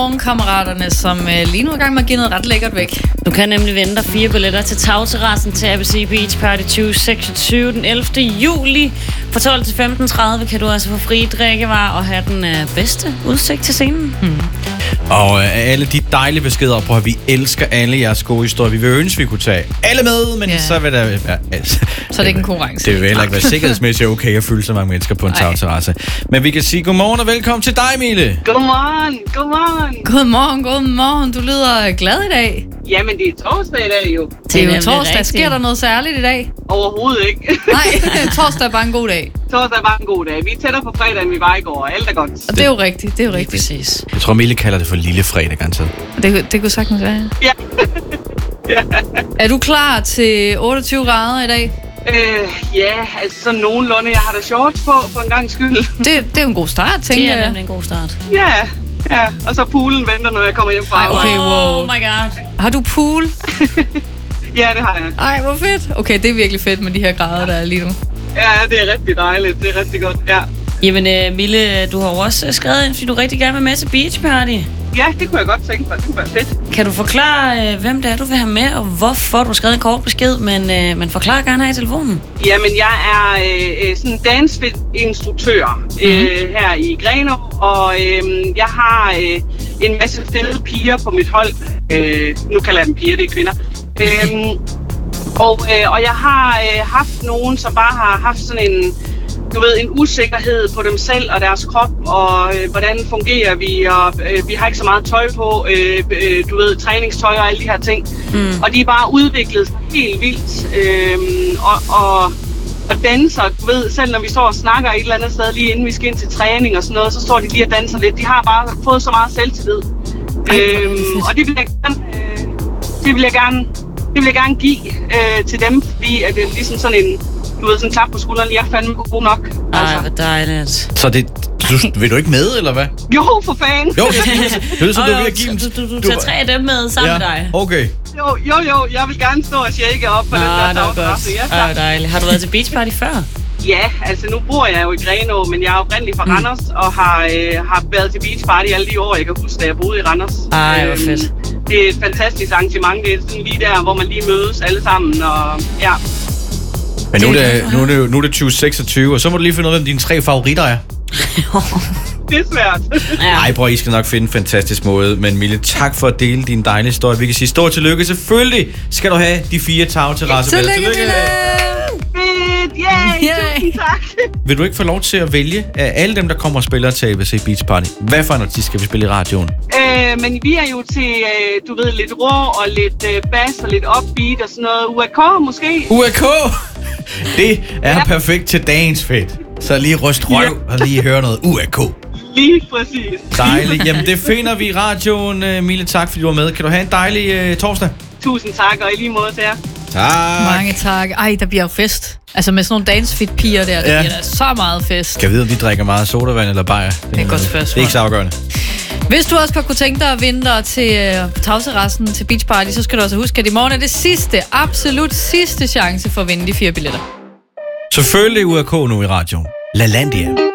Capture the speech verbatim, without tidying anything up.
Morgenkammeraterne, som øh, lige nu er i gang med at give noget ret lækkert væk. Du kan nemlig vinde dig fire billetter til tagterrassen til A B C Beach Party tyve seksogtyve den ellevte juli. Fra tolv til femten tredive kan du altså få frie drikkevarer og have den øh, bedste udsigt til scenen. Hmm. Og øh, alle de dejlige beskeder på, at vi elsker alle jeres gode historier. Vi vil ønske, vi kunne tage alle med, men ja. så vil der være... Altså, så er det ikke en konkurrence. Det vil heller ikke være sikkerhedsmæssigt okay at fylde så mange mennesker på en tagterrasse. Men vi kan sige godmorgen og velkommen til dig, Mille. Godmorgen, godmorgen. Godmorgen, godmorgen. Du lyder glad i dag. Jamen, det er torsdag i dag jo. Det er jo torsdag. Sker der noget særligt i dag? Overhovedet ikke. Nej, torsdag er bare en god dag. Torsdag er bare en god dag. Vi er tættere på fredag, end vi var i går, og alt er godt. Og det er jo rigtigt, det er jo rigtigt. Præcis. Jeg tror, Mille kalder det for lille fredag, garanteret. Det, det kunne sagtens være. Ja. ja. Er du klar til otteogtyve grader i dag? Øh, ja, altså sådan nogenlunde. Jeg har da shorts på, for en gang skyld. Det, det er jo en god start, tænker jeg. Det er nemlig en god start. Ja, ja. Og så poolen venter, når jeg kommer hjem fra arbejde. Okay, wow. Oh my god. Har du pool? Ja, det har jeg. Ej, hvor fedt. Okay, det er virkelig fedt med de her grader, der er lige nu. Ja, det er rigtig dejligt. Det er rigtig godt, ja. Jamen, uh, Mille, du har jo også skrevet ind, fordi du rigtig gerne vil med til Beach Party. Ja, det kunne jeg godt tænke mig. Det kunne være fedt. Kan du forklare, uh, hvem det er, du vil have med, og hvorfor du har skrevet en kort besked, men, uh, men forklar gerne her i telefonen. Jamen, jeg er øh, sådan en dancefit-instruktør mm-hmm. øh, her i Grenaa, og øh, jeg har øh, en masse fede piger på mit hold. Øh, nu kalder jeg dem piger, det er kvinder. Øh, og, øh, og jeg har øh, haft nogen, som bare har haft sådan en, du ved, en usikkerhed på dem selv og deres krop, og øh, hvordan fungerer vi, og øh, vi har ikke så meget tøj på, øh, øh, du ved, træningstøj og alle de her ting. Mm. Og de er bare udviklet sig helt vildt, øh, og, og, og danser, du ved, selv når vi står og snakker et eller andet sted, lige inden vi skal ind til træning og sådan noget, så står de lige og danser lidt. De har bare fået så meget selvtillid. Øh, og det vil jeg gerne, øh, det vil jeg gerne, det vil jeg gerne give øh, til dem, fordi at det er ligesom sådan en, du ved, sådan en klap på skulderen, jeg er fandme god nok. Ej, altså. Hvor dejligt. Så det, du, vil du ikke med, eller hvad? Jo, for fanden. Jo, det er så, du vil give dem. Du, du, du tager tre af dem med sammen ja, med dig. Okay. Jo, jo, jo, jeg vil gerne stå og shake op på den der tagterrasse. Ja, det dejligt. Har du været til Beach Party før? Ja, altså nu bor jeg jo i Grenaa, men jeg er oprindeligt fra mm. Randers, og har, øh, har været til Beach Party alle de år, jeg kan huske, da jeg boede i Randers. Ej, hvor fedt. Øhm, det er et fantastisk arrangement. Det er sådan lige der, hvor man lige mødes alle sammen, og ja. Men nu er det, nu er det, nu er det tyve seksogtyve, og så må du lige finde ud af, hvem dine tre favoritter er. Det er svært. Ej, bror, I skal nok finde en fantastisk måde. Men Mille, tak for at dele din dejlige historie. Vi kan sige stort tillykke. Selvfølgelig skal du have de fire tagterrasser. Ja, tillykke, tillykke! Fedt, yay, yeah, tusind tak. Vil du ikke få lov til at vælge af alle dem, der kommer og spiller til A B C Beach Party? Hvad for en artist skal vi spille i radioen? Øh, men vi er jo til, øh, du ved, lidt rå og lidt øh, bass og lidt upbeat og sådan noget. U A K måske? U A K! Det er ja. perfekt til dagens fedt. Så lige ryst røv ja. og lige høre noget U A K. Lige præcis. Dejligt. Jamen, det finder vi i radioen. Mille, tak fordi du var med. Kan du have en dejlig uh, torsdag? Tusind tak, og i lige måde til jer. Tak. Mange tak. Ej, der bliver jo fest. Altså med sådan nogle dancefit-piger der, der ja. bliver der så meget fest. Kan jeg vide, om de drikker meget sodavand eller bajer? Det, det er et godt spørgsmål. Det er ikke så afgørende. Hvis du også kunne tænke dig at vinde dig til uh, tagterrassen til Beach Party, så skal du også huske, at i morgen er det sidste, absolut sidste chance for at vinde de fire billetter. Selvfølgelig U A K nu i radioen. LaLandia.